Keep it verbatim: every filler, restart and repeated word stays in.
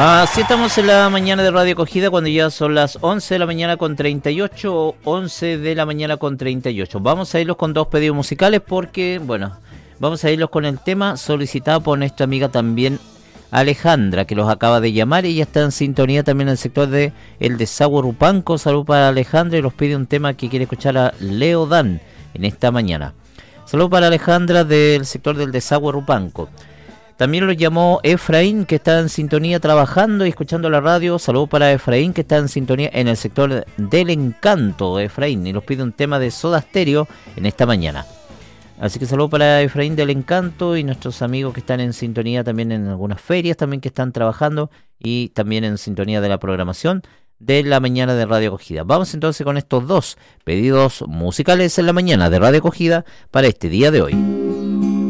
Así estamos en la mañana de Radio Acogida cuando ya son las once de la mañana con treinta y ocho o once de la mañana con treinta y ocho. Vamos a irlos con dos pedidos musicales porque, bueno, vamos a irlos con el tema solicitado por nuestra amiga también Alejandra, que los acaba de llamar. Ella está en sintonía también en el sector de El Desagüe Rupanco. Salud para Alejandra y nos pide un tema que quiere escuchar a Leo Dan en esta mañana. Salud para Alejandra del sector del Desagüe Rupanco. También lo llamó Efraín, que está en sintonía trabajando y escuchando la radio. Saludos para Efraín, que está en sintonía en el sector del Encanto, Efraín, y nos pide un tema de Soda Stereo en esta mañana. Así que saludos para Efraín del Encanto y nuestros amigos que están en sintonía también en algunas ferias, también que están trabajando y también en sintonía de la programación de la mañana de Radio Acogida. Vamos entonces con estos dos pedidos musicales en la mañana de Radio Acogida para este día de hoy.